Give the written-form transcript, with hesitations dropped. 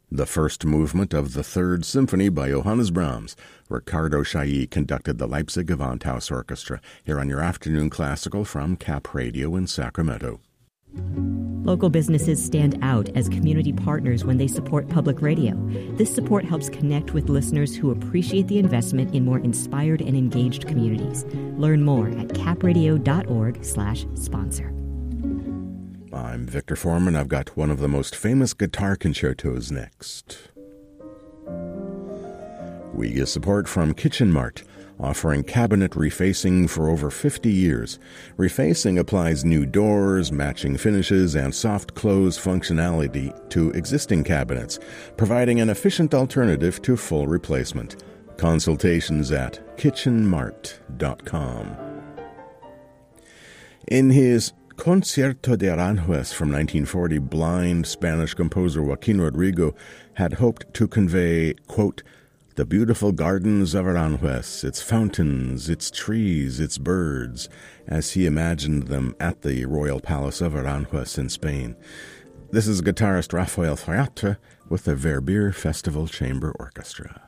The first movement of the Third Symphony by Johannes Brahms. Ricardo Chailly conducted the Leipzig Gewandhaus Orchestra here on your afternoon classical from Cap Radio in Sacramento. Local businesses stand out as community partners when they support public radio. This support helps connect with listeners who appreciate the investment in more inspired and engaged communities. Learn more at capradio.org/sponsor. I'm Victor Foreman. I've got one of the most famous guitar concertos next. We get support from Kitchen Mart, offering cabinet refacing for over 50 years. Refacing applies new doors, matching finishes, and soft close functionality to existing cabinets, providing an efficient alternative to full replacement. Consultations at kitchenmart.com. In his Concierto de Aranjuez from 1940, blind Spanish composer Joaquin Rodrigo had hoped to convey, quote, the beautiful gardens of Aranjuez, its fountains, its trees, its birds, as he imagined them at the Royal Palace of Aranjuez in Spain. This is guitarist Rafael Fayatra with the Verbier Festival Chamber Orchestra.